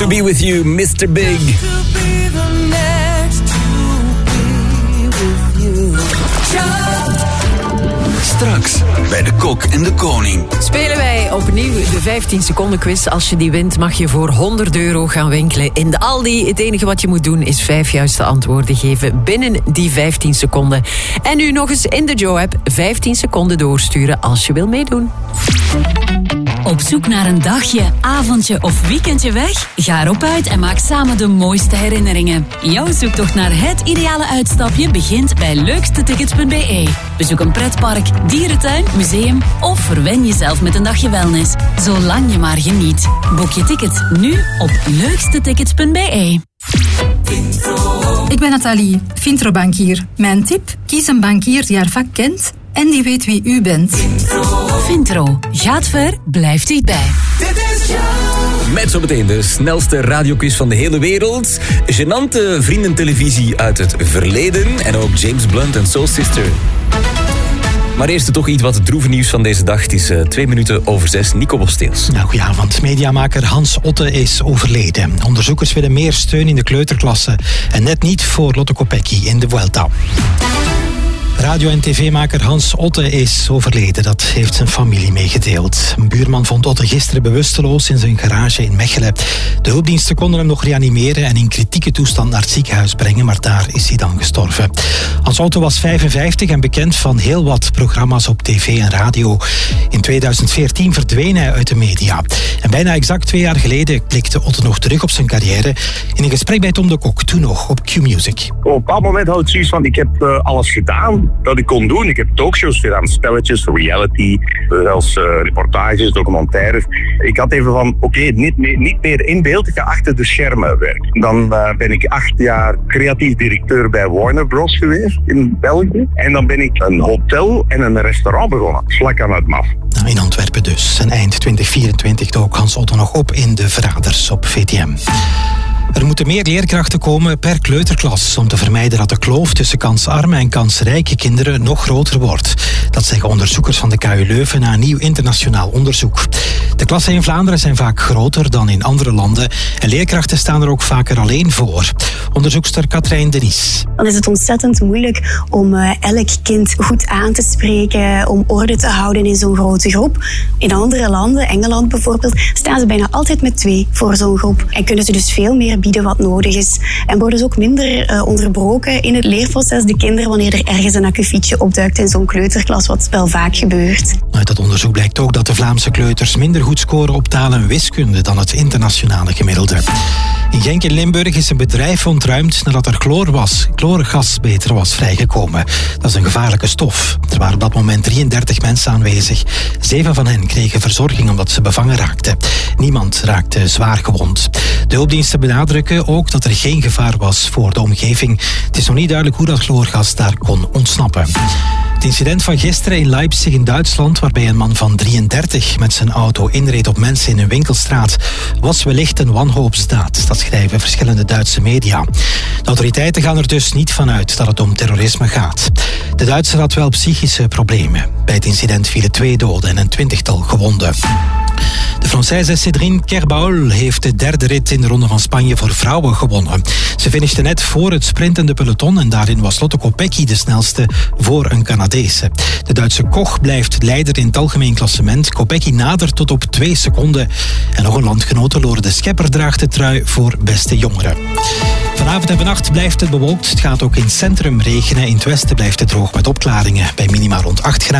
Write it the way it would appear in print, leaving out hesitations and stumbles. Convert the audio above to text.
To Be With You, Mr. Big. Straks bij De Kok en de Koning. Spelen wij opnieuw de 15 seconden quiz. Als je die wint mag je voor €100 gaan winkelen in de Aldi. Het enige wat je moet doen is 5 juiste antwoorden geven binnen die 15 seconden. En nu nog eens in de Joe-app 15 seconden doorsturen als je wil meedoen. Op zoek naar een dagje, avondje of weekendje weg? Ga erop uit en maak samen de mooiste herinneringen. Jouw zoektocht naar het ideale uitstapje begint bij leukstetickets.be. Bezoek een pretpark, dierentuin, museum of verwen jezelf met een dagje wellness. Zolang je maar geniet. Boek je tickets nu op leukstetickets.be. Ik ben Nathalie, Vintro-bankier. Mijn tip? Kies een bankier die haar vak kent en die weet wie u bent. Vintro. Gaat ver, blijft dichtbij. Met zometeen de snelste radioquiz van de hele wereld. Genante vriendentelevisie uit het verleden. En ook James Blunt en Soul Sister. Maar eerst toch iets wat droeve nieuws van deze dag. Het is 6:02. Nico Bosteels. Nou, goedenavond. Mediamaker Hans Otte is overleden. Onderzoekers willen meer steun in de kleuterklasse. En net niet voor Lotte Kopecky in de Vuelta. Radio- en tv-maker Hans Otte is overleden. Dat heeft zijn familie meegedeeld. Een buurman vond Otte gisteren bewusteloos in zijn garage in Mechelen. De hulpdiensten konden hem nog reanimeren en in kritieke toestand naar het ziekenhuis brengen, maar daar is hij dan gestorven. Hans Otte was 55 en bekend van heel wat programma's op tv en radio. In 2014 verdween hij uit de media. En bijna exact 2 jaar geleden klikte Otte nog terug op zijn carrière in een gesprek bij Tom de Kok, toen nog op Q-Music. Op een bepaald moment had ik zoiets van, ik heb alles gedaan dat ik kon doen. Ik heb talkshows gedaan, spelletjes, reality, zelfs reportages, documentaires. Ik had even van, niet meer in beeld, ik ga achter de schermen werken. Dan ben ik 8 jaar creatief directeur bij Warner Bros. Geweest in België. En dan ben ik een hotel en een restaurant begonnen, vlak aan het MAF. In Antwerpen dus. En eind 2024 dook Hans Otte nog op in De Verraders op VTM. Er moeten meer leerkrachten komen per kleuterklas om te vermijden dat de kloof tussen kansarme en kansrijke kinderen nog groter wordt. Dat zeggen onderzoekers van de KU Leuven na een nieuw internationaal onderzoek. De klassen in Vlaanderen zijn vaak groter dan in andere landen en leerkrachten staan er ook vaker alleen voor. Onderzoekster Katrijn Denies. Dan is het ontzettend moeilijk om elk kind goed aan te spreken, om orde te houden in zo'n grote groep. In andere landen, Engeland bijvoorbeeld, staan ze bijna altijd met 2 voor zo'n groep en kunnen ze dus veel meer bieden wat nodig is. En worden ze ook minder onderbroken in het leerproces, de kinderen, wanneer er ergens een akkefietje opduikt in zo'n kleuterklas, wat wel vaak gebeurt. Uit dat onderzoek blijkt ook dat de Vlaamse kleuters minder goed scoren op taal en wiskunde dan het internationale gemiddelde. In Genk in Limburg is een bedrijf ontruimd nadat er chloorgas was vrijgekomen. Dat is een gevaarlijke stof. Er waren op dat moment 33 mensen aanwezig. 7 van hen kregen verzorging omdat ze bevangen raakten. Niemand raakte zwaar gewond. De hulpdiensten benadrukken ook dat er geen gevaar was voor de omgeving. Het is nog niet duidelijk hoe dat chloorgas daar kon ontsnappen. Het incident van gisteren in Leipzig in Duitsland, waarbij een man van 33 met zijn auto inreed op mensen in een winkelstraat, was wellicht een wanhoopsdaad. Dat schrijven verschillende Duitse media. De autoriteiten gaan er dus niet van uit dat het om terrorisme gaat. De Duitser had wel psychische problemen. Bij het incident vielen 2 doden en een 20-tal gewonden. De Française Cédrine Kerbaul heeft de 3e rit in de Ronde van Spanje voor vrouwen gewonnen. Ze finishte net voor het sprintende peloton en daarin was Lotte Kopecky de snelste voor een Canadese. De Duitse Koch blijft leider in het algemeen klassement. Kopecky nadert tot op 2 seconden. En nog een landgenote, Lore de Schepper, draagt de trui voor beste jongere. Vanavond en vannacht blijft het bewolkt. Het gaat ook in het centrum regenen. In het westen blijft het droog met opklaringen bij minima rond 8 graden.